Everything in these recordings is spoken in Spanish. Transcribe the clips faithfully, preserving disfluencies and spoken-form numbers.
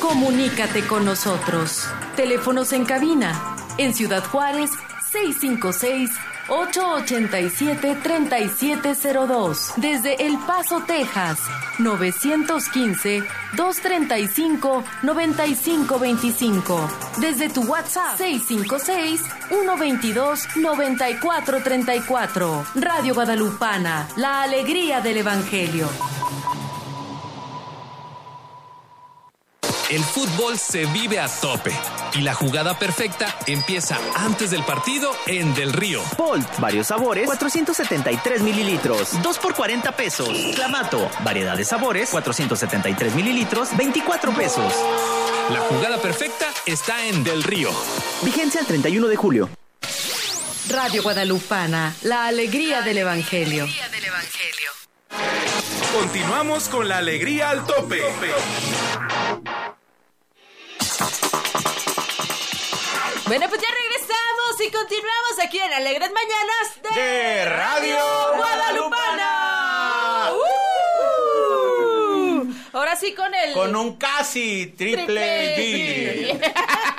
Comunícate con nosotros. Teléfonos en cabina. En Ciudad Juárez, seis cinco seis, ocho ocho siete, tres siete cero dos. Desde El Paso, Texas, nueve uno cinco, dos tres cinco, nueve cinco dos cinco. Desde tu WhatsApp, seis cinco seis, uno dos dos, nueve cuatro tres cuatro. Radio Guadalupana, la alegría del Evangelio. El fútbol se vive a tope y la jugada perfecta empieza antes del partido en Del Río. Bolt, varios sabores, cuatrocientos setenta y tres mililitros, dos por cuarenta pesos. Clamato, variedad de sabores, cuatrocientos setenta y tres mililitros, veinticuatro pesos. La jugada perfecta está en Del Río. Vigencia el treinta y uno de julio. Radio Guadalupana, la alegría del Evangelio. Continuamos con la alegría al tope. Bueno, pues ya regresamos y continuamos aquí en Alegres Mañanas de, de Radio Guadalupana. Uh, ahora sí con el... Con un casi triple, triple D.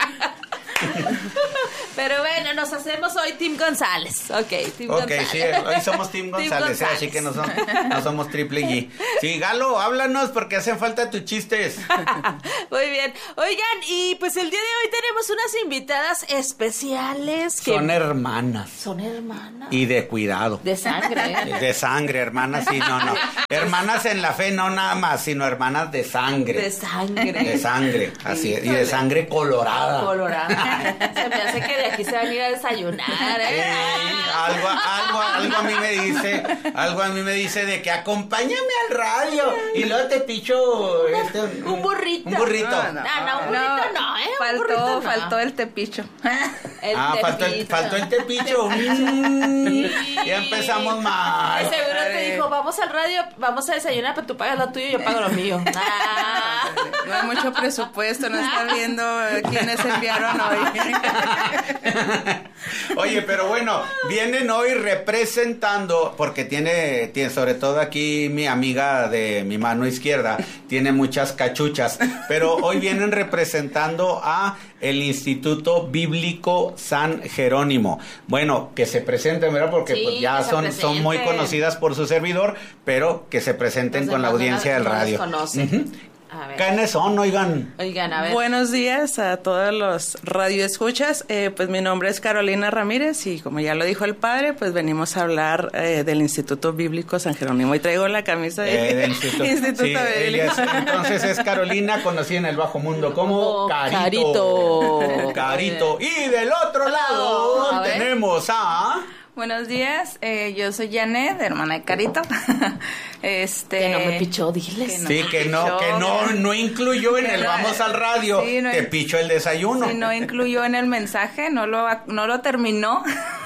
Pero bueno, nos hacemos hoy Team González. Ok, Team Ok, González. sí, hoy somos Team González, Team González. ¿eh? Así que no, son, no somos triple G. Sí, Galo, háblanos porque hacen falta tus chistes. Muy bien. Oigan, y pues el día de hoy tenemos unas invitadas especiales. Que son hermanas. Son hermanas. Y de cuidado. De sangre. De sangre, hermanas, sí, no, no. Hermanas en la fe, no nada más, sino hermanas de sangre. De sangre. De sangre, así es. Y de sangre colorada. Colorada. Se me hace que de aquí se van a ir a desayunar, ¿eh? Eh, algo, algo, algo a mí me dice, algo a mí me dice de que acompáñame al radio y luego te picho este, un, un burrito. Un burrito. No, no, no, un burrito no, no ¿eh? Faltó, burrito no. faltó el tepicho. El ah, tepicho. faltó el, faltó el tepicho. Sí. Ya empezamos mal. De seguro te dijo, vamos al radio, vamos a desayunar, pero tú pagas lo tuyo y yo pago lo mío. Ah. No hay mucho presupuesto, no está viendo quiénes enviaron hoy. Oye, pero bueno, vienen hoy representando, porque tiene, tiene, sobre todo aquí mi amiga de mi mano izquierda, tiene muchas cachuchas, pero hoy vienen representando a el Instituto Bíblico San Jerónimo. Bueno, que se presenten, ¿verdad? Porque sí, pues ya son, son muy conocidas por su servidor, pero que se presenten Los con la audiencia no, del no radio. Uh-huh. ¿Quiénes son, oigan? Oigan, a ver. Buenos días a todos los radioescuchas. Eh, pues mi nombre es Carolina Ramírez y como ya lo dijo el padre, pues venimos a hablar eh, del Instituto Bíblico San Jerónimo. Y traigo la camisa de eh, del Instituto, Instituto sí, Bíblico. Es, entonces es Carolina, conocida en el bajo mundo como oh, Carito. Carito. Carito. Y del otro lado a tenemos a... Buenos días, eh, yo soy Janet, hermana de Carito. este Que no me pichó, diles. Que no sí, que no, pichó. que no, no incluyó en el vamos al radio, sí, no, te pichó el desayuno. Sí, no incluyó en el mensaje, no lo, no lo terminó.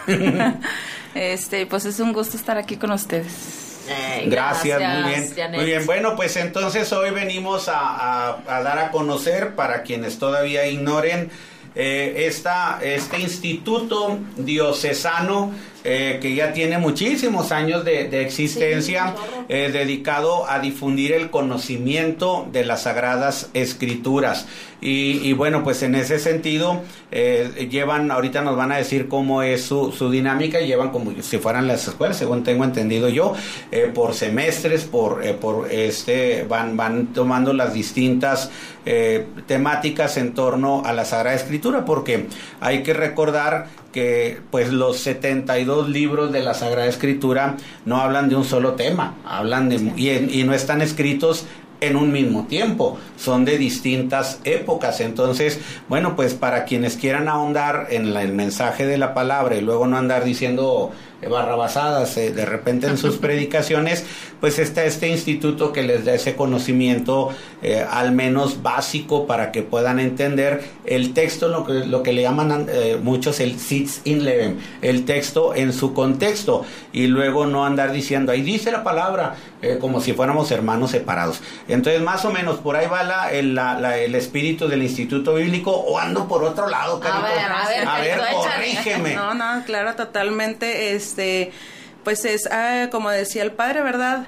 este, pues es un gusto estar aquí con ustedes. Eh, gracias, gracias, muy bien, Janet. muy bien. Bueno, pues entonces hoy venimos a, a, a dar a conocer, para quienes todavía ignoren, eh, esta, este instituto diocesano eh, que ya tiene muchísimos años de, de existencia, sí, eh, dedicado a difundir el conocimiento de las Sagradas Escrituras. Y, y bueno, pues en ese sentido eh, llevan, ahorita nos van a decir cómo es su, su dinámica, llevan como si fueran las escuelas, según tengo entendido yo, eh, por semestres, por, eh, por este, van, van tomando las distintas eh, temáticas en torno a la Sagrada Escritura, porque hay que recordar que pues los setenta y dos libros de la Sagrada Escritura no hablan de un solo tema, hablan de, y, y no están escritos en un mismo tiempo, son de distintas épocas. Entonces, bueno, pues para quienes quieran ahondar en la, el mensaje de la palabra y luego no andar diciendo barrabasadas eh, de repente en sus predicaciones, pues está este instituto que les da ese conocimiento eh, al menos básico para que puedan entender el texto, lo que, lo que le llaman eh, muchos el sitz in levem, el texto en su contexto, y luego no andar diciendo ahí dice la palabra eh, como si fuéramos hermanos separados. Entonces más o menos por ahí va la, el, la, la, el espíritu del Instituto Bíblico, o ando por otro lado, Carito. A ver, a ver, a ver, Carito, corrígeme. No, no, claro, totalmente, este, pues es, ah, como decía el padre, ¿verdad?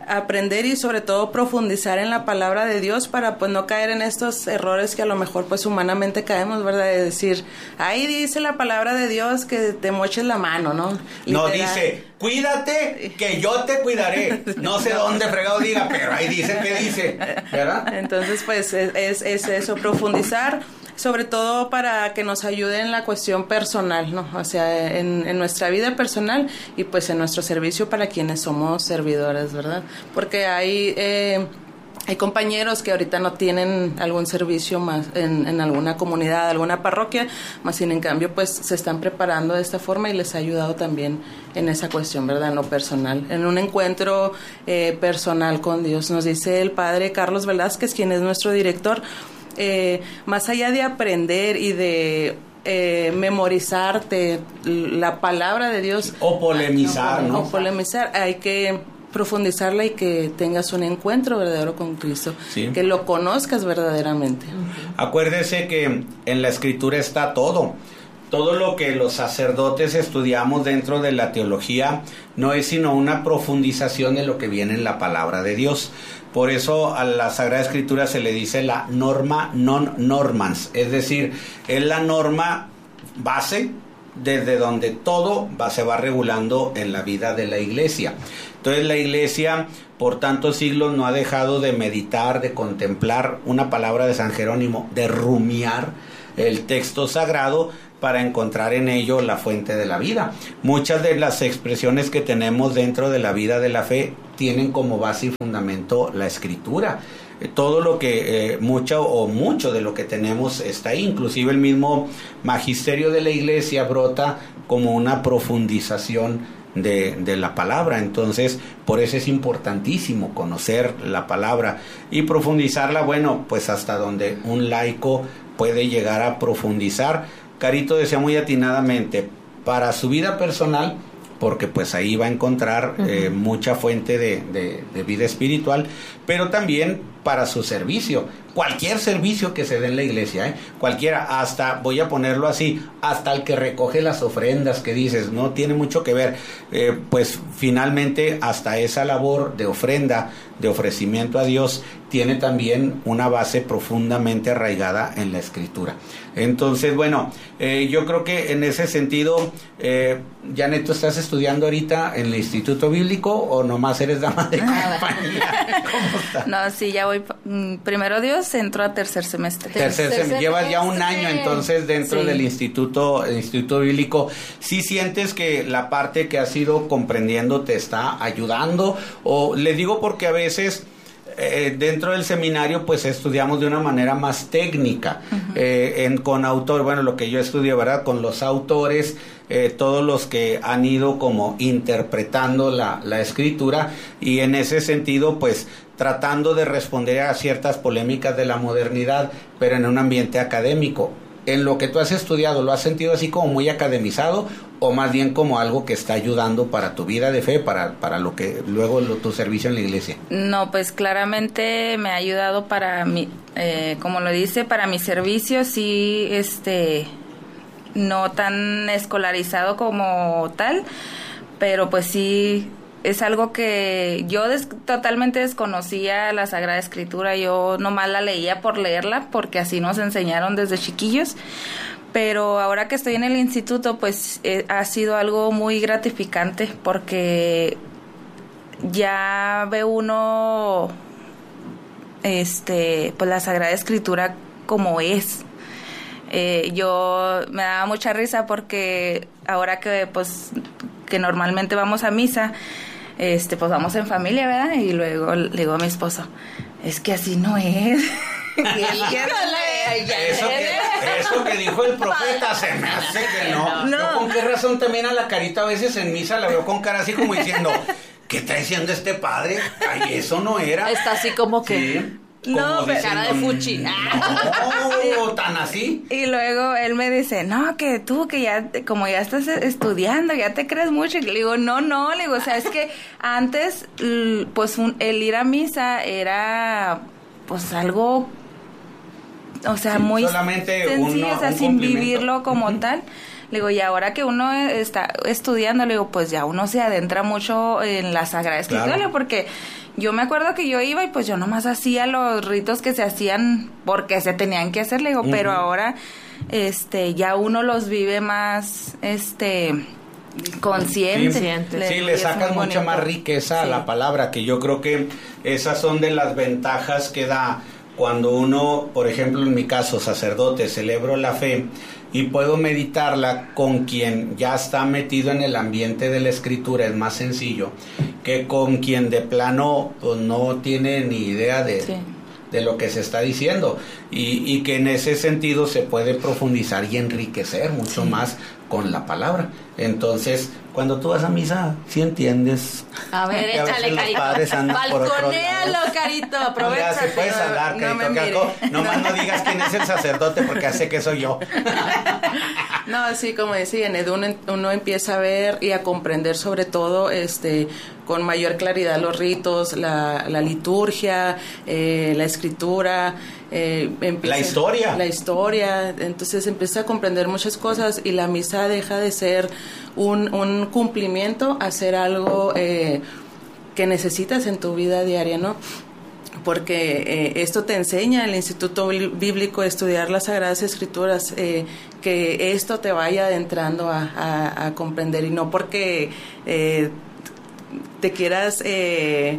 aprender y sobre todo profundizar en la palabra de Dios para pues no caer en estos errores que a lo mejor pues humanamente caemos, ¿verdad? De decir, ahí dice la palabra de Dios que te moches la mano, ¿no? No, Literal. dice, cuídate que yo te cuidaré. No sé dónde fregado diga, pero ahí dice que dice, ¿verdad? Entonces pues es, es, es eso, profundizar, sobre todo para que nos ayude en la cuestión personal, ¿no? O sea, en, en nuestra vida personal y pues en nuestro servicio para quienes somos servidores, ¿verdad? Porque hay eh, hay compañeros que ahorita no tienen algún servicio más en, en alguna comunidad, alguna parroquia, más sin en cambio pues se están preparando de esta forma y les ha ayudado también en esa cuestión, ¿verdad? En lo personal, en un encuentro eh, personal con Dios. Nos dice el padre Carlos Velázquez, quien es nuestro director, Eh, más allá de aprender y de eh, memorizarte la palabra de Dios o polemizar, ¿no? O polemizar, hay que profundizarla y que tengas un encuentro verdadero con Cristo, sí. Que lo conozcas verdaderamente. Acuérdese que en la Escritura está todo. Todo lo que los sacerdotes estudiamos dentro de la teología no es sino una profundización de lo que viene en la palabra de Dios. Por eso a la Sagrada Escritura se le dice la norma non normans, es decir, es la norma base desde donde todo va, se va regulando en la vida de la iglesia. Entonces la iglesia por tantos siglos no ha dejado de meditar, de contemplar, una palabra de San Jerónimo, de rumiar el texto sagrado para encontrar en ello la fuente de la vida. Muchas de las expresiones que tenemos dentro de la vida de la fe tienen como base y fundamento la Escritura. Todo lo que, eh, mucho o mucho de lo que tenemos está ahí, inclusive el mismo magisterio de la iglesia brota como una profundización de, de la palabra. Entonces, por eso es importantísimo conocer la palabra y profundizarla, bueno, pues hasta donde un laico puede llegar a profundizar. Carito decía muy atinadamente, para su vida personal, porque pues ahí va a encontrar uh-huh. eh, mucha fuente de, de, de vida espiritual, pero también para su servicio, cualquier servicio que se dé en la iglesia, ¿eh? Cualquiera, hasta, voy a ponerlo así, hasta el que recoge las ofrendas, que dices, no tiene mucho que ver, eh, pues finalmente hasta esa labor de ofrenda, de ofrecimiento a Dios, tiene también una base profundamente arraigada en la Escritura. Entonces, bueno, eh, yo creo que en ese sentido, eh, Janet, ¿tú estás estudiando ahorita en el Instituto Bíblico o nomás eres dama de compañía? ¿Cómo estás? No, sí, ya voy, primero Dios, entro a tercer semestre. Tercer semestre, llevas ya un año entonces dentro sí. del Instituto, el Instituto Bíblico. ¿Sí sientes que la parte que has ido comprendiendo te está ayudando? O le digo porque a veces eh, dentro del seminario pues estudiamos de una manera más técnica, uh-huh. eh, en, con autor, bueno, lo que yo estudio, ¿verdad? Con los autores, eh, todos los que han ido como interpretando la, la escritura, y en ese sentido pues tratando de responder a ciertas polémicas de la modernidad, pero en un ambiente académico. En lo que tú has estudiado, ¿lo has sentido así como muy academizado o más bien como algo que está ayudando para tu vida de fe, para, para lo que luego lo, tu servicio en la iglesia? No, pues claramente me ha ayudado para mi, eh, como lo dice, para mi servicio, sí, este, no tan escolarizado como tal, pero pues sí es algo que yo des, totalmente desconocía la Sagrada Escritura. Yo nomás la leía por leerla, porque así nos enseñaron desde chiquillos. Pero ahora que estoy en el instituto, pues eh, ha sido algo muy gratificante, porque ya ve uno este pues la Sagrada Escritura como es. Eh, yo me daba mucha risa porque ahora que pues que normalmente vamos a misa, este pues vamos en familia, ¿verdad? Y luego le digo a mi esposo, es que así no es. Y él, eso, que, eso que dijo el profeta se me hace que no. no. Yo con qué razón también a la Carita a veces en misa la veo con cara así como diciendo, ¿qué está diciendo este padre? Ay, eso no era. Está así como que... Sí. Como no, diciendo, cara de fuchi. No, tan así. Y luego él me dice, no, que tú, que ya, como ya estás estudiando, ya te crees mucho. Y le digo, no, no, le digo, o sea, es que antes, pues, un, el ir a misa era, pues, algo, o sea, sí, muy solamente sencillo, uno, o sea, un sin vivirlo como uh-huh. tal. Le digo, y ahora que uno está estudiando, le digo, pues ya uno se adentra mucho en la Sagrada Escritura, claro. porque yo me acuerdo que yo iba y pues yo nomás hacía los ritos que se hacían porque se tenían que hacer, le digo, uh-huh. pero ahora este ya uno los vive más este consciente. Sí, le, sí, le sacas mucha más riqueza sí. a la palabra, que yo creo que esas son de las ventajas que da cuando uno, por ejemplo, en mi caso, sacerdote, celebro la fe y puedo meditarla con quien ya está metido en el ambiente de la escritura, es más sencillo que con quien de plano pues, no tiene ni idea de, sí. de lo que se está diciendo, y, y que en ese sentido se puede profundizar y enriquecer mucho sí. más con la palabra. Entonces, cuando tú vas a misa, ¿sí entiendes? A ver, échale, Carito. Balconéalo, Carito, aprovecha. Ya se puedes hablar, Carito. No Carco, nomás no digas quién es el sacerdote porque sé que soy yo. No, sí, como decía, en uno, uno empieza a ver y a comprender sobre todo este con mayor claridad los ritos, la, la liturgia, eh, la escritura, eh, empieza, la historia. La historia, entonces empieza a comprender muchas cosas y la misa deja de ser un, un cumplimiento a ser algo eh, que necesitas en tu vida diaria, ¿no? Porque eh, esto te enseña el Instituto Bíblico a estudiar las Sagradas Escrituras, eh, que esto te vaya adentrando a, a, a comprender, y no porque eh, te quieras eh,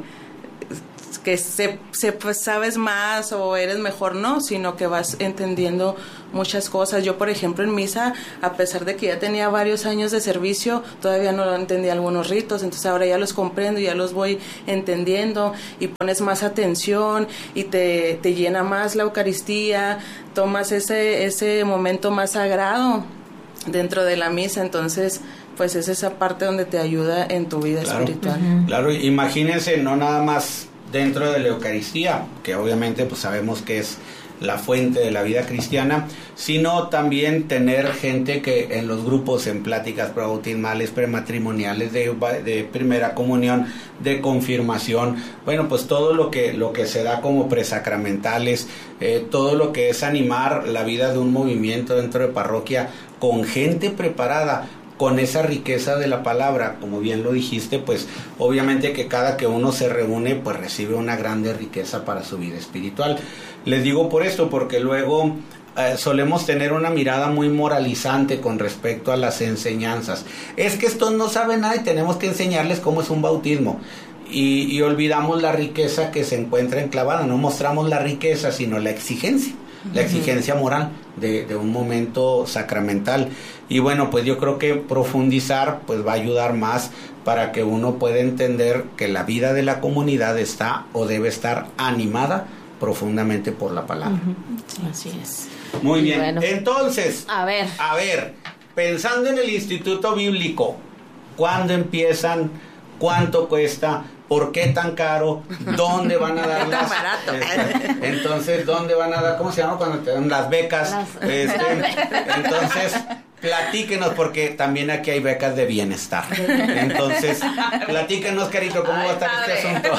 que se, se, pues, sabes más o eres mejor, no, sino que vas entendiendo muchas cosas. Yo, por ejemplo, en misa, a pesar de que ya tenía varios años de servicio, todavía no entendía algunos ritos, entonces ahora ya los comprendo, ya los voy entendiendo y pones más atención y te, te llena más la Eucaristía, tomas ese, ese momento más sagrado dentro de la misa, entonces pues es esa parte donde te ayuda en tu vida claro, espiritual. Uh-huh. Claro, imagínense, no nada más dentro de la Eucaristía, que obviamente pues sabemos que es la fuente de la vida cristiana, sino también tener gente que en los grupos, en pláticas prebautismales, prematrimoniales, de, de primera comunión, de confirmación, bueno, pues todo lo que, lo que se da como presacramentales, eh, todo lo que es animar la vida de un movimiento dentro de parroquia, con gente preparada, con esa riqueza de la palabra, como bien lo dijiste, pues obviamente que cada que uno se reúne, pues recibe una grande riqueza para su vida espiritual. Les digo por esto, porque luego eh, solemos tener una mirada muy moralizante con respecto a las enseñanzas. Es que estos no saben nada y tenemos que enseñarles cómo es un bautismo. Y, y olvidamos la riqueza que se encuentra enclavada, no mostramos la riqueza, sino la exigencia. La exigencia moral de, de un momento sacramental. Y bueno, pues yo creo que profundizar pues va a ayudar más para que uno pueda entender que la vida de la comunidad está o debe estar animada profundamente por la palabra. Uh-huh. Sí, así es. Muy bien, bueno. Entonces, a ver. a ver, pensando en el Instituto Bíblico, ¿cuándo empiezan? ¿Cuánto cuesta? ¿Por qué tan caro? ¿Dónde van a dar las... barato. Este, entonces, ¿dónde van a dar? ¿Cómo se llama cuando te dan las becas? Las... Este, entonces, platíquenos, porque también aquí hay becas de bienestar. Entonces, platíquenos, Carito, ¿cómo Ay, va a estar padre. Este asunto?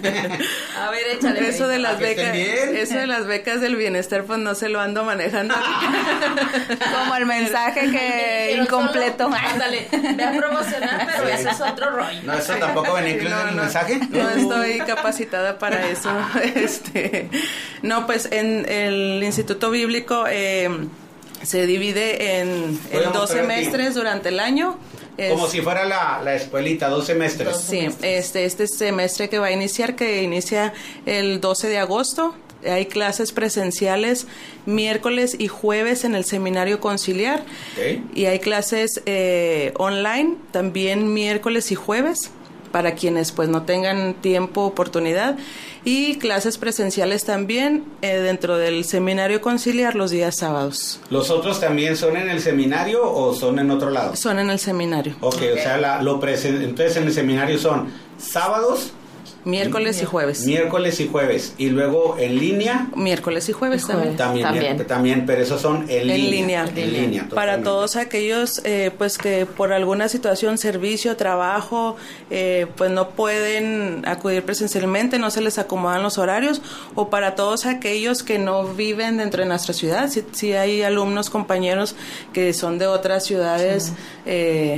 A ver, échale. Eso de las becas, eso de las becas del bienestar, pues no se lo ando manejando. Como el mensaje que pero incompleto. Solo, ándale, ve a promocionar, pero sí. Eso es otro rollo. No, eso tampoco venía incluido no, en el no, mensaje. No estoy capacitada para eso. Este, no, pues en el Instituto Bíblico eh, se divide en, en dos semestres durante el año. Es, como si fuera la, la escuelita, dos semestres. Dos sí, semestres. Este, este semestre que va a iniciar, que inicia el doce de agosto, hay clases presenciales miércoles y jueves en el Seminario Conciliar. Okay. Y hay clases eh, online también miércoles y jueves para quienes pues no tengan tiempo, oportunidad, y clases presenciales también eh, dentro del Seminario Conciliar los días sábados. ¿Los otros también son en el seminario o son en otro lado? Son en el seminario. Ok, okay. O sea, la, lo presen- entonces en el seminario son sábados, miércoles y jueves. Miércoles y jueves. Y luego en línea. Miércoles y jueves también. También, también. también pero esos son en, en línea. línea. En línea. Para todos aquellos eh, pues que por alguna situación, servicio, trabajo, eh, pues no pueden acudir presencialmente, no se les acomodan los horarios, o para todos aquellos que no viven dentro de nuestra ciudad. Si, si hay alumnos, compañeros que son de otras ciudades, sí. eh,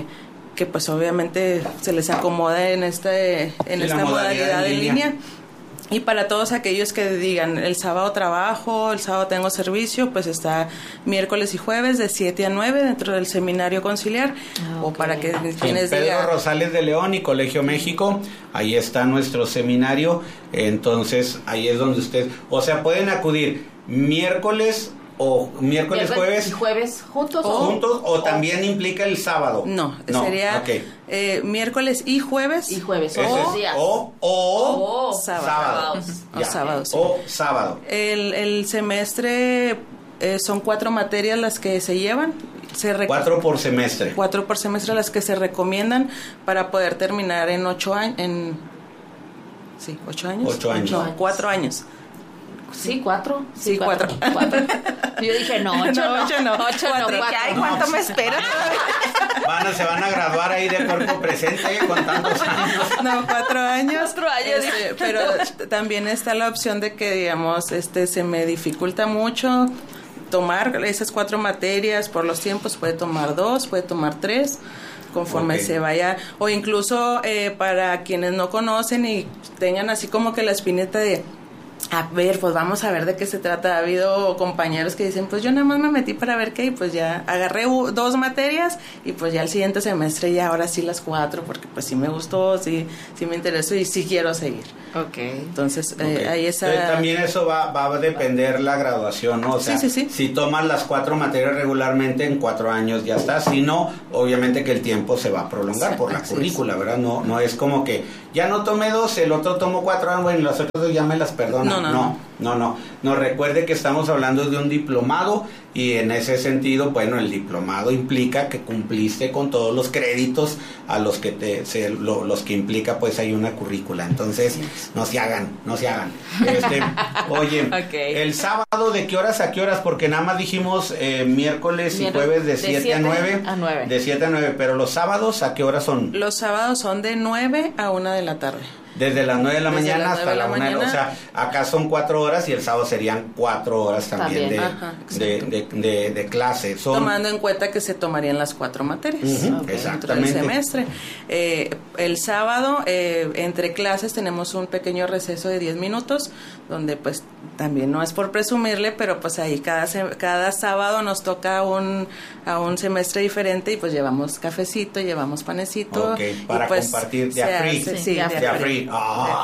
que pues obviamente se les acomoda en, este, en sí, esta modalidad, modalidad en línea. línea. Y para todos aquellos que digan, el sábado trabajo, el sábado tengo servicio, pues está miércoles y jueves de siete a nueve dentro del Seminario Conciliar. Ah, o okay. para que sí, quienes Pedro digan... Rosales de León y Colegio México, ahí está nuestro seminario, entonces ahí es donde usted, o sea, pueden acudir miércoles o miércoles, jueves y jueves juntos o juntos o, o también implica el sábado. No, no sería okay. eh, miércoles y jueves y jueves o o días. o, o, o sábado. sábados o sábados sí. o sábado. El, el semestre eh, son cuatro materias las que se llevan. Se rec- cuatro por semestre. Cuatro por semestre las que se recomiendan para poder terminar en ocho años. En sí, ocho años. Ocho años. No, cuatro años. Sí, cuatro. Sí, cuatro. cuatro. Yo dije, no, ocho no. Ocho no. Ocho no, cuatro. Ay, ¿cuánto no, me espera? Van a, se van a graduar ahí de cuerpo presente con tantos años. No, cuatro años. Cuatro años. Este, pero también está la opción de que, digamos, este se me dificulta mucho tomar esas cuatro materias por los tiempos. Puede tomar dos, puede tomar tres. Conforme okay. se vaya, o incluso eh, para quienes no conocen y tengan así como que la espineta de a ver, pues vamos a ver de qué se trata. Ha habido compañeros que dicen, pues yo nada más me metí para ver qué, y pues ya agarré u- dos materias, y pues ya el siguiente semestre ya ahora sí las cuatro, porque pues sí me gustó, sí, sí me interesó y sí quiero seguir. Ok. Entonces, okay. eh, ahí esa... Entonces, también eso va, va a depender la graduación, ¿no? O sea, sí, sí, sí. si tomas las cuatro materias regularmente, en cuatro años ya está. Si no, obviamente que el tiempo se va a prolongar sí, por la currícula, ¿verdad? No, no es como que ya no tomé dos, el otro tomó cuatro, bueno, las otras dos ya me las perdonan. No, no, no. No, no, no, recuerde que estamos hablando de un diplomado y en ese sentido, bueno, el diplomado implica que cumpliste con todos los créditos a los que te, se, lo, los que implica pues hay una currícula, entonces no se hagan, no se hagan. Este, oye, okay. El sábado ¿de qué horas a qué horas? Porque nada más dijimos eh, miércoles y jueves de siete a nueve, de siete a nueve, pero los sábados ¿a qué horas son? Los sábados son de nueve a una de la tarde. Desde las nueve de la Desde mañana hasta la una de la, o sea, acá son cuatro horas y el sábado serían cuatro horas también, también. De, Ajá, de, de, de, de clase. Son... Tomando en cuenta que se tomarían las cuatro materias uh-huh, okay. dentro del semestre. Eh, el sábado, eh, entre clases, tenemos un pequeño receso de diez minutos, donde pues también no es por presumirle, pero pues ahí cada, cada sábado nos toca un, a un semestre diferente y pues llevamos cafecito, llevamos panecito. Okay, para y, pues, compartir de a free. Hace, sí, de a free. Ah,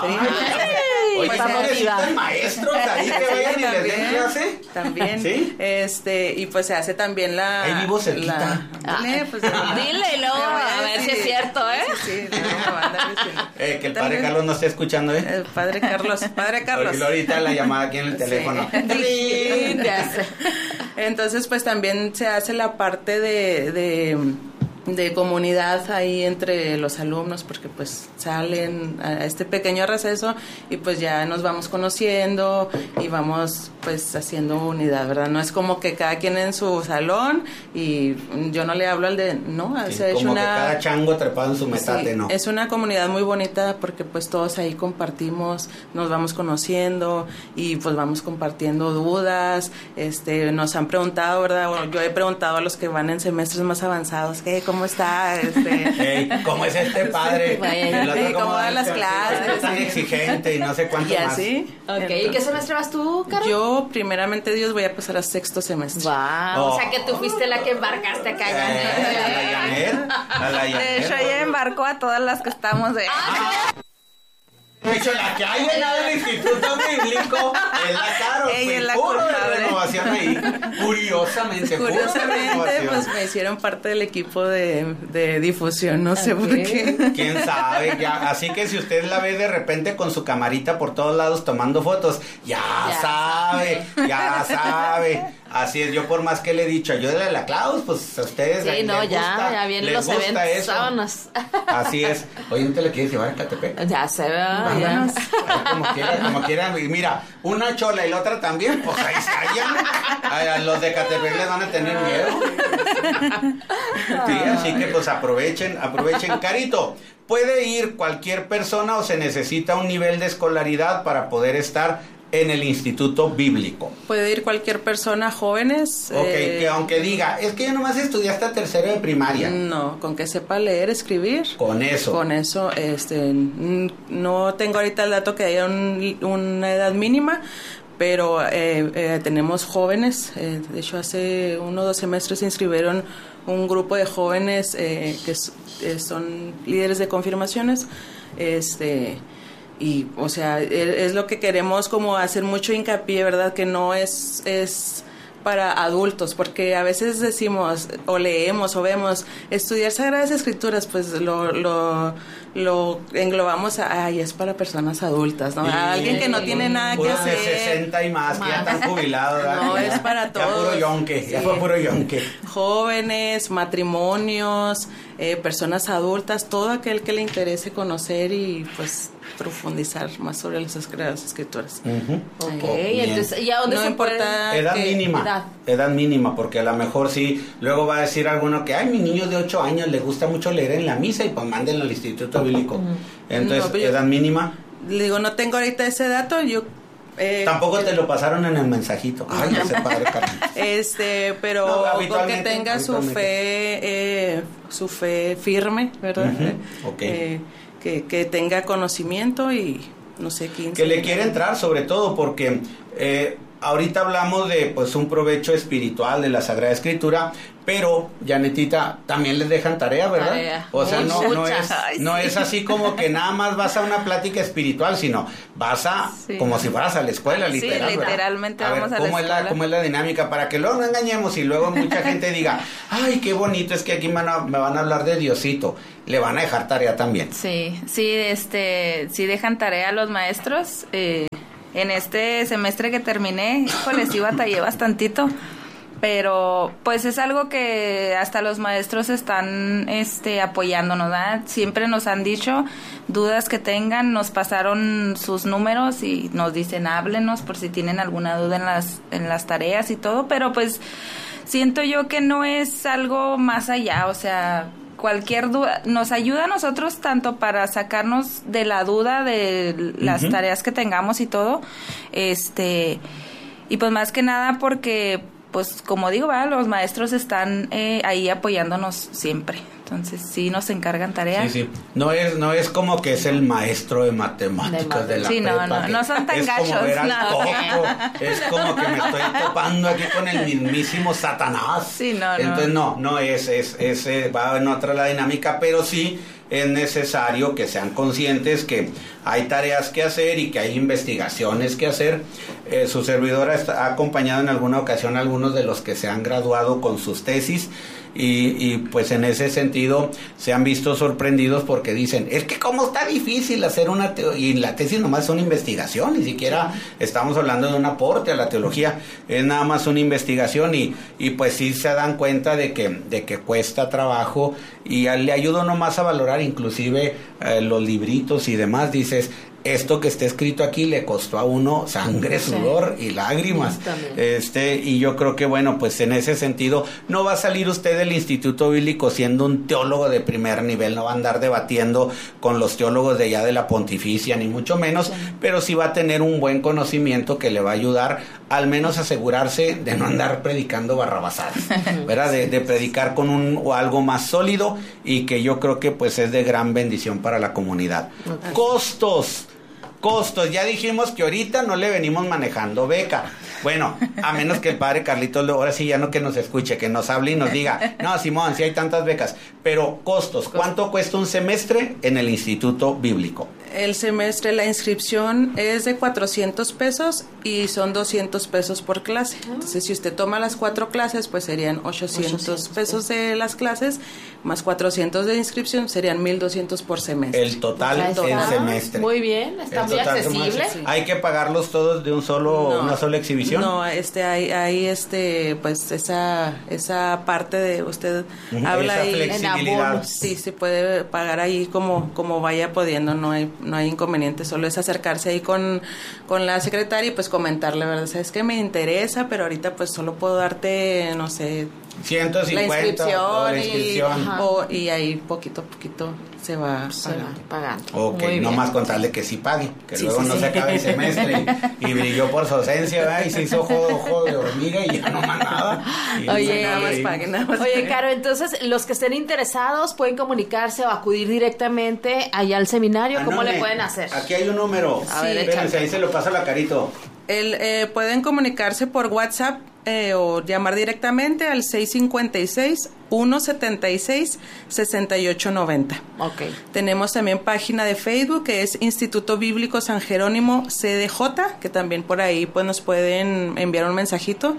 oye, pues, ¿no necesitan maestros ahí que vayan y les den clase? También, ¿sí? este, y pues se hace también la... Ahí vivo cerquita. La, ah, dile, pues, dile y luego a ver si es cierto, ¿eh? Sí, sí, no, no, anda eh, que el padre Carlos no esté escuchando, ¿eh? El padre Carlos, padre Carlos. Porque ahorita la llamada aquí en el teléfono. Sí. Entonces, pues también se hace la parte de... de de comunidad ahí entre los alumnos, porque pues salen a este pequeño receso y pues ya nos vamos conociendo y vamos pues haciendo unidad, ¿verdad? No es como que cada quien en su salón y yo no le hablo al de... No, sí, se ha hecho como una... que cada chango trepado en su metate, sí, ¿no? Es una comunidad muy bonita porque pues todos ahí compartimos, nos vamos conociendo y pues vamos compartiendo dudas, este, nos han preguntado, ¿verdad? Bueno, yo he preguntado a los que van en semestres más avanzados, ¿qué? ¿Cómo está? Este... Hey, ¿cómo es este padre? Sí, ¿cómo dan las clases? Es tan exigente y no sé cuánto y más. Así. Okay. Entonces, ¿y qué semestre vas tú, Carol? Yo, primeramente Dios, voy a pasar a sexto semestre. Wow. Oh. O sea que tú fuiste la que embarcaste acá, Janet. Eh, a la Janet. A la Janet. De hecho, ella embarcó a todas las que estamos de... Ah. De hecho, la que ha llenado el Instituto Bíblico es la Caro. Ella es la puro culpable. de renovación ahí. Curiosamente, puro de Curiosamente, renovación. pues me hicieron parte del equipo de, de difusión, no sé por qué. ¿Quién sabe? Ya, así que si usted la ve de repente con su camarita por todos lados tomando fotos, ya, ya sabe, ya sabe. Así es, yo por más que le he dicho, ayúdale a la Klaus, pues a ustedes sí, les no, gusta, ya, ya vienen los gusta eventos, eso. sábanas. Así es. Oye, ¿no te la quieres llevar a Catepec? Ya se ve, ya. Ahí como quieran, como quieran. Y mira, una chola y la otra también, pues ahí está. A los de Catepec les van a tener miedo. Sí, así que pues aprovechen, aprovechen. Carito, ¿puede ir cualquier persona o se necesita un nivel de escolaridad para poder estar en el Instituto Bíblico? Puede ir cualquier persona, jóvenes. Ok, eh, que aunque diga, es que yo nomás estudié hasta tercero de primaria. No, con que sepa leer, escribir. Con eso. Con eso, este, no tengo ahorita el dato que haya un, una edad mínima, pero eh, eh, tenemos jóvenes, eh, de hecho hace uno o dos semestres se inscribieron un grupo de jóvenes eh, que es, eh, son líderes de confirmaciones, este, y o sea, es, es lo que queremos como hacer mucho hincapié, ¿verdad? Que no es, es para adultos, porque a veces decimos o leemos o vemos estudiar Sagradas Escrituras, pues lo, lo, lo englobamos a, ay, es para personas adultas, ¿no? Sí. A alguien que no tiene nada que Puros de hacer. sesenta y más, que ya están jubilados, ¿verdad? No, es para todos. Ya puro yonque, Sí. ya fue puro yonque. Jóvenes, matrimonios, eh, personas adultas, todo aquel que le interese conocer y pues profundizar más sobre las Sagradas Escrituras. Uh-huh. Ok, Oh, bien. entonces, ¿y a dónde No se puede? importa Edad que- mínima, edad. edad mínima, porque a lo mejor sí, luego va a decir alguno que, ay, mi niño de ocho años le gusta mucho leer en la misa y pues mándenlo al Instituto Bíblico. Entonces, No, pero yo- edad mínima, Le digo, no tengo ahorita ese dato, yo... eh, tampoco te lo pasaron en el mensajito. Ay, ese padre Carlos. Este, pero No, con que habitualmente, tenga su habitualmente. fe, eh, su fe firme, ¿verdad? Ujú, Eh, ok. eh, que, que tenga conocimiento y no sé, quince. Que le quiere entrar sobre todo porque eh, ahorita hablamos de pues un provecho espiritual de la Sagrada Escritura, pero Janetita, también les dejan tarea, ¿verdad? Tarea. O sea, no, no Muchas. es Ay, no sí. es así como que nada más vas a una plática espiritual, sino vas a Sí. como si fueras a la escuela, Sí, literal. ¿verdad? literalmente a ver, vamos a la ¿cómo es la escuela. cómo es la dinámica para que luego no engañemos y luego mucha gente diga, ay, qué bonito es que aquí me van a, me van a hablar de Diosito, le van a dejar tarea también. Sí, sí, este, sí dejan tarea a los maestros. Eh, en este semestre que terminé, híjole, sí batallé bastantito, pero pues es algo que hasta los maestros están, este, apoyándonos, ¿verdad? Siempre nos han dicho dudas que tengan, nos pasaron sus números y nos dicen háblenos por si tienen alguna duda en las, en las tareas y todo, pero pues siento yo que no es algo más allá, o sea, cualquier duda, nos ayuda a nosotros tanto para sacarnos de la duda de las Ujú. tareas que tengamos y todo, este, y pues más que nada porque, pues como digo, ¿verdad? Los maestros están eh, ahí apoyándonos siempre, entonces sí nos encargan tareas. Sí, sí. No es, no es como que es el maestro de matemáticas de la Sí, no, prepa, no, que no son tan es como gachos, ver al no. coco, es como que me estoy topando aquí con el mismísimo Satanás. Sí, no, no. Entonces no, no es, es, es, eh, va en otra la dinámica, pero sí es necesario que sean conscientes que hay tareas que hacer y que hay investigaciones que hacer. Eh, su servidora está, ha acompañado en alguna ocasión a algunos de los que se han graduado con sus tesis y, y pues en ese sentido se han visto sorprendidos porque dicen, es que cómo está difícil hacer una teoría, y la tesis nomás es una investigación, ni siquiera estamos hablando de un aporte a la teología, es nada más una investigación y, y pues sí se dan cuenta de que, de que cuesta trabajo y a- le ayudo nomás a valorar inclusive eh, los libritos y demás, dices, esto que está escrito aquí le costó a uno sangre, sudor y lágrimas. También. Este, y yo creo que bueno, pues en ese sentido, no va a salir usted del Instituto Bíblico siendo un teólogo de primer nivel, no va a andar debatiendo con los teólogos de allá de la pontificia, ni mucho menos, pero sí va a tener un buen conocimiento que le va a ayudar al menos a asegurarse de no andar predicando barrabasadas, ¿verdad? De, de predicar con un o algo más sólido y que yo creo que pues es de gran bendición para la comunidad. Costos. Costos, ya dijimos que ahorita no le venimos manejando beca. Bueno, a menos que el padre Carlitos, ahora sí ya no que nos escuche, que nos hable y nos diga, no, Simón, sí hay tantas becas, pero costos, ¿cuánto cuesta un semestre en el Instituto Bíblico? El semestre, la inscripción es de cuatrocientos pesos y son doscientos pesos por clase. Entonces, si usted toma las cuatro clases, pues serían ochocientos pesos de las clases, más cuatrocientos de inscripción, serían mil doscientos por semestre. El total Ahí en está. semestre. Muy bien, está El muy total accesible. semestre. Hay que pagarlos todos de un solo, No, una sola exhibición. No, este, hay, hay este, pues esa, esa parte de usted Ujú, habla esa ahí. flexibilidad. En abonos. Sí, se puede pagar ahí como, como vaya pudiendo, no hay, no hay inconveniente, solo es acercarse ahí con, con la secretaria y pues comentarle, ¿verdad? Sabes que me interesa, pero ahorita pues solo puedo darte, no sé, ciento cincuenta la inscripción, la inscripción. Y, o, y ahí poquito a poquito se va se pagando. va pagando. Ok, Muy no bien. más con tal de que sí pague, que Sí, luego sí, no sí. se acabe el semestre y, y brilló por su ausencia, ¿verdad? Y se hizo ojo, ojo de hormiga y ya no más nada. Y Oye, no nada más leímos. paguen, nada más Oye, paguen. Caro, entonces los que estén interesados pueden comunicarse o acudir directamente allá al seminario. ¿Cómo Anone, le pueden hacer? Aquí hay un número. A ver, Espérense, échale. ahí se lo pasa la Carito. El, eh, pueden comunicarse por WhatsApp eh, o llamar directamente al seis cinco seis, uno siete seis, seis ocho nueve cero. Ok. Tenemos también página de Facebook que es Instituto Bíblico San Jerónimo C D J, que también por ahí pues nos pueden enviar un mensajito.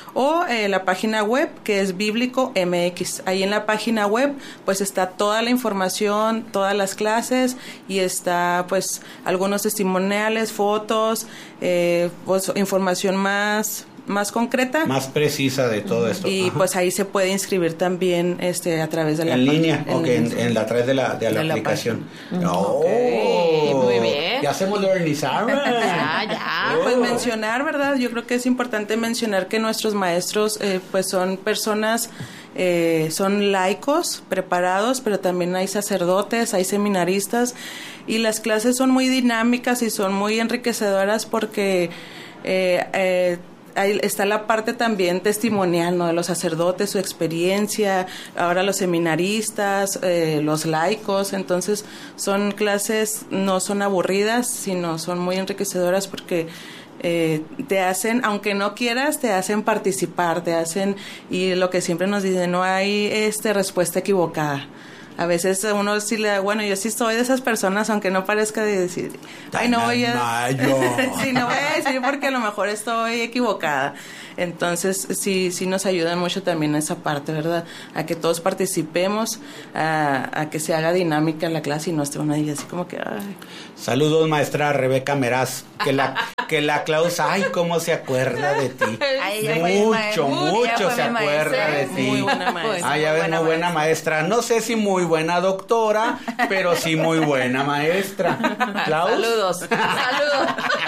O eh, la página web que es Bíblico M X. Ahí en la página web pues está toda la información, todas las clases y está pues algunos testimoniales, fotos, eh, pues información más más concreta. Más precisa de todo esto. Y Ajá. pues ahí se puede inscribir también este a través de la en pa- línea, en- ok, en, en la, a través de la, de la de la aplicación. página. Oh, Ok, muy bien. Ya se modernizaron. Ya, ya. Pues Oh. mencionar, ¿verdad? Yo creo que es importante mencionar que nuestros maestros eh, pues son personas, eh, son laicos, preparados, pero también hay sacerdotes, hay seminaristas y las clases son muy dinámicas y son muy enriquecedoras porque eh, eh, ahí está la parte también testimonial, ¿no? De los sacerdotes, su experiencia, ahora los seminaristas, eh, los laicos, entonces son clases, no son aburridas, sino son muy enriquecedoras porque eh, te hacen, aunque no quieras, te hacen participar, te hacen, y lo que siempre nos dicen, no hay este respuesta equivocada. A veces uno sí le da, bueno, yo sí soy de esas personas, aunque no parezca de decir, ay, no voy a... Mayo. sí, no voy a decir porque a lo mejor estoy equivocada. Entonces, sí, sí nos ayuda mucho también esa parte, ¿verdad? A que todos participemos, a, a que se haga dinámica la clase y no esté una ahí así como que, ay. Saludos, maestra Rebeca Meraz. Que la, que la Klaus, ay, cómo se acuerda de ti. Ay, ella fue mi Mucho, maestra. mucho Ella fue se mi acuerda maestra. de ti. Muy buena maestra. Ah, ya ves, muy buena maestra. No sé si muy buena doctora, pero sí muy buena maestra. Klaus. Saludos. Saludos.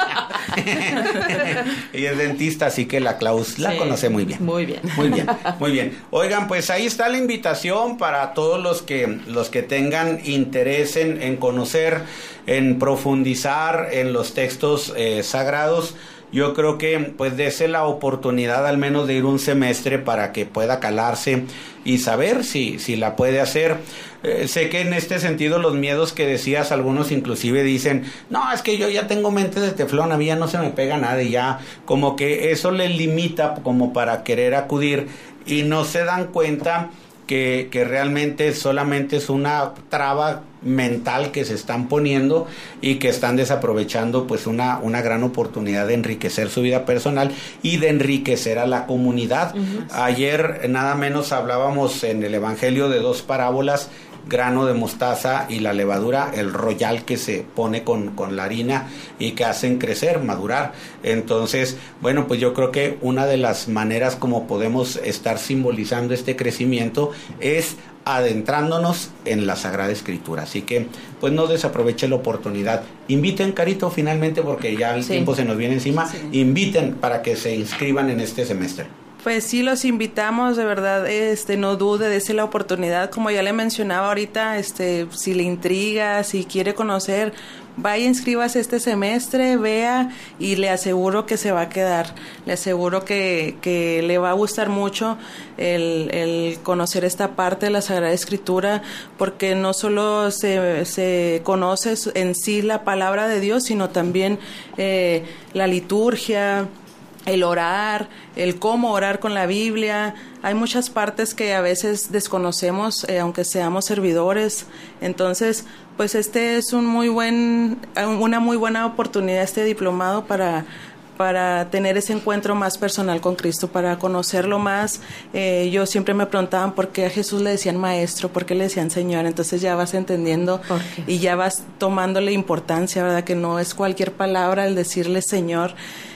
Ella es dentista, así que la Klaus la Sí, conoce muy bien. muy bien. Muy bien, muy bien. Oigan, pues ahí está la invitación para todos los que los que tengan interés en, en conocer, en profundizar en los textos eh, sagrados. Yo creo que pues dése la oportunidad al menos de ir un semestre para que pueda calarse y saber si, si la puede hacer. Eh, sé que en este sentido los miedos que decías, algunos inclusive dicen, no, es que yo ya tengo mente de teflón, a mí ya no se me pega nada y ya como que eso les limita como para querer acudir y no se dan cuenta que, que realmente solamente es una traba mental que se están poniendo y que están desaprovechando pues una, una gran oportunidad de enriquecer su vida personal y de enriquecer a la comunidad. Uh-huh. Ayer nada menos hablábamos en el Evangelio de dos parábolas, grano de mostaza y la levadura, el royal que se pone con, con la harina y que hacen crecer, madurar. Entonces, bueno, pues yo creo que una de las maneras como podemos estar simbolizando este crecimiento es adentrándonos en la Sagrada Escritura. Así que, pues no desaproveche la oportunidad. Inviten, Carito, finalmente, porque ya el sí. tiempo se nos viene encima. Sí. Inviten para que se inscriban en este semestre. Pues sí, los invitamos, de verdad, este, no dude, dése la oportunidad, como ya le mencionaba ahorita, este, si le intriga, si quiere conocer, vaya, inscríbase este semestre, vea y le aseguro que se va a quedar, le aseguro que, que le va a gustar mucho el, el conocer esta parte de la Sagrada Escritura, porque no solo se, se conoce en sí la palabra de Dios, sino también eh, la liturgia, el orar, el cómo orar con la Biblia. Hay muchas partes que a veces desconocemos, eh, aunque seamos servidores. Entonces, pues este es un muy buen, una muy buena oportunidad, este diplomado, para para tener ese encuentro más personal con Cristo, para conocerlo más. Eh, yo siempre me preguntaban por qué a Jesús le decían maestro, por qué le decían Señor. Entonces ya vas entendiendo y ya vas tomándole importancia, ¿verdad? Que no es cualquier palabra el decirle Señor.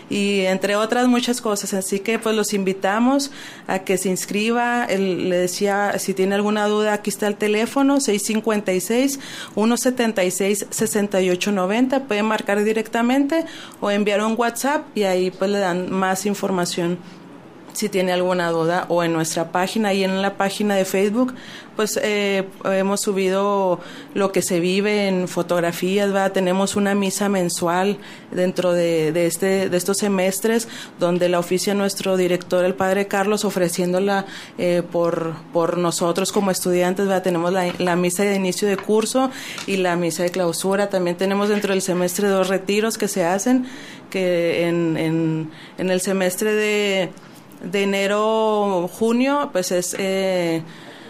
y entre otras muchas cosas. Así que pues los invitamos a que se inscriba. Él, le decía, si tiene alguna duda, aquí está el teléfono seis cinco seis, uno siete seis, seis ocho nueve cero. Pueden marcar directamente o enviar un WhatsApp y ahí pues le dan más información si tiene alguna duda, o en nuestra página y en la página de Facebook pues eh, hemos subido lo que se vive en fotografías, ¿verdad? Tenemos una misa mensual dentro de, de este de estos semestres donde la oficia nuestro director, el padre Carlos, ofreciéndola eh, por por nosotros como estudiantes, ¿verdad? Tenemos la, la misa de inicio de curso y la misa de clausura. También tenemos dentro del semestre dos retiros que se hacen, que en, en, en el semestre de de enero junio pues es eh,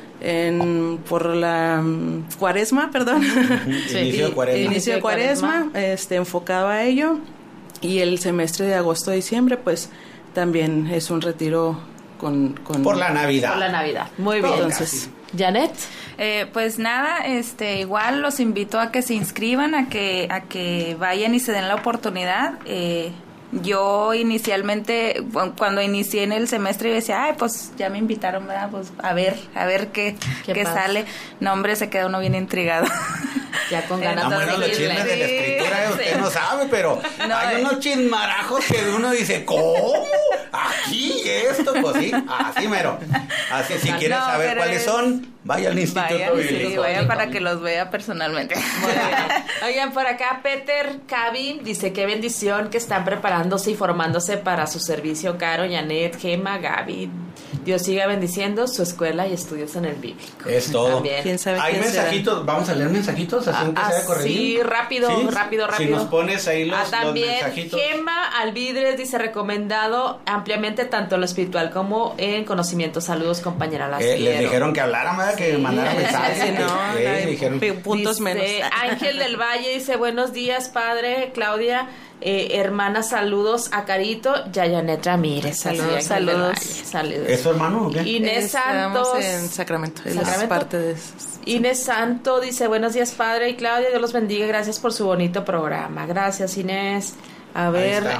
en, por la um, cuaresma, perdón. Sí. Inicio de cuaresma. Inicio de cuaresma, este, enfocado a ello. Y el semestre de agosto a diciembre, pues también es un retiro con... con por la Navidad. Por la Navidad. Muy bien. Entonces, Janet. Eh, pues nada, este, igual los invito a que se inscriban, a que, a que vayan y se den la oportunidad. Eh, Yo inicialmente, cuando inicié en el semestre, yo decía, ay, pues ya me invitaron, ¿verdad? Pues a ver, a ver qué, qué, qué sale. No, hombre, se queda uno bien intrigado. Ya con ganas no, de bueno, los chismes de la escritura, sí, usted sí. no sabe, pero No, hay eh. unos chismarajos que uno dice, ¿cómo? ¿Aquí esto? Pues sí, así mero. Así, si quieres No, saber pero cuáles es- son, vaya al Instituto Vayan, Bíblico. sí, vayan para que los vea personalmente. Muy bien. Oigan, por acá Peter Cabin dice qué bendición que están preparándose y formándose para su servicio. Caro, Janet, Gema, Gaby. Dios siga bendiciendo su escuela y estudios en el bíblico. Es todo. También. ¿quién sabe Hay quién será? mensajitos, vamos a leer mensajitos, así aunque Ah, sea de corredillo. sí, rápido, ¿Sí? rápido, rápido. Si nos pones ahí los, Ah, los también mensajitos. Gema Alvidres dice recomendado ampliamente tanto en lo espiritual como en conocimiento. Saludos, compañera, las Eh, les quiero. dijeron que hablaran, ¿verdad? Que Sí. mandaran mensajes. Sí, que- no, eh, hay dijeron, pu- puntos Dice, menos. Ángel del Valle dice buenos días, padre. Claudia, eh, hermana, saludos a Carito y a Janet Ramírez. Saludos, Así, Ángel del saludos. Valle, saludos. ¿Es tu hermano o qué? Inés Estamos Santos. en Sacramento, él es ¿Sacramento? parte de eso. Inés Santo dice buenos días, padre y Claudia, Dios los bendiga, gracias por su bonito programa. Gracias, Inés. A Ahí ver, está.